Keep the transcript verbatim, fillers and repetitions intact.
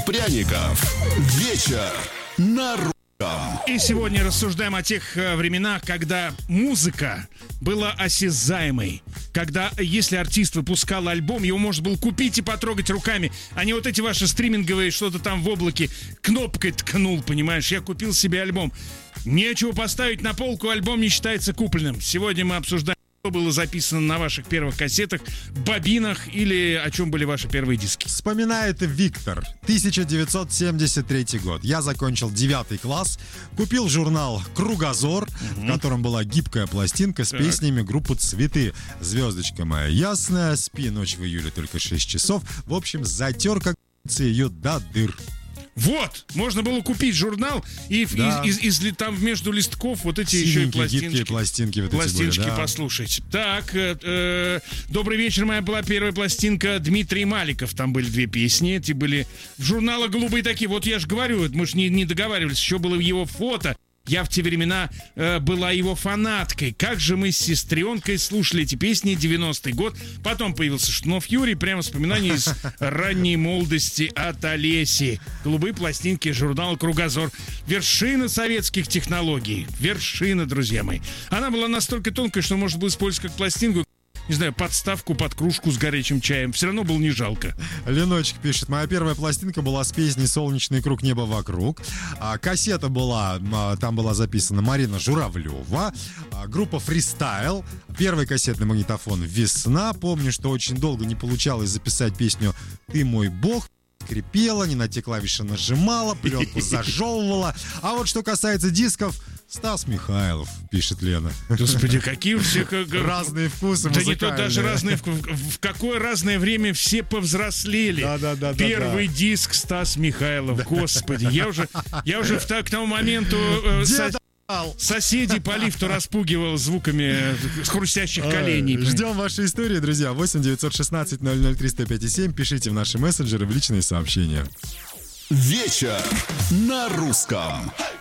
Пряников. Вечер на русском. И сегодня рассуждаем о тех э, временах, когда музыка была осязаемой. Когда, если артист выпускал альбом, его можно было купить и потрогать руками. А не вот эти ваши стриминговые, что-то там в облаке кнопкой ткнул, понимаешь? Я купил себе альбом. Нечего поставить на полку, альбом не считается купленным. Сегодня мы обсуждаем, что было записано на ваших первых кассетах, бобинах или о чем были ваши первые диски. Вспоминает Виктор. тысяча девятьсот семьдесят третий год. Я закончил девятый класс, купил журнал «Кругозор», угу. в котором была гибкая пластинка с так. песнями группы «Цветы». «Звездочка моя ясная», «Спи, ночь в июле только шесть часов». В общем, затер, как ее до дыр. Вот, можно было купить журнал и да. из, из, из, там между листков вот эти синенькие, еще и пластиночки. пластинки, вот пластиночки были, да. послушать. Так, э, э, добрый вечер, моя была первая пластинка Дмитрий Маликов. Там были две песни, эти были в журнала голубые такие. Вот я же говорю, мы же не, не договаривались, еще было его фото. Я в те времена э, была его фанаткой. Как же мы с сестренкой слушали эти песни, девяностый год. Потом появился Штунов Юрий. Прямо вспоминания из ранней молодости от Олеси. Голубые пластинки журнала «Кругозор». Вершина советских технологий. Вершина, друзья мои. Она была настолько тонкой, что можно было использовать как пластинку. Не знаю, подставку под кружку с горячим чаем. Все равно было не жалко. Леночек пишет: моя первая пластинка была с песней «Солнечный круг, небо вокруг». А, кассета была, а, там была записана Марина Журавлева. А, группа «Фристайл». Первый кассетный магнитофон «Весна». Помню, что очень долго не получалось записать песню «Ты мой бог». Крепела, не на те клавиши нажимала, пленку зажевывала. А вот что касается дисков, Стас Михайлов, пишет Лена. Господи, какие у всех разные вкусы музыкальные. Да не то даже разные вкусы. В какое разное время все повзрослели. Да, да, да, Первый да, да. диск Стас Михайлов. Да. Господи, я уже, я уже в, к тому моменту э, со, соседей по лифту распугивал звуками с хрустящих коленей. Ждем ваши истории, друзья. восемь девятьсот шестнадцать ноль ноль триста пять семь. Пишите в наши мессенджеры, в личные сообщения. Вечер на русском.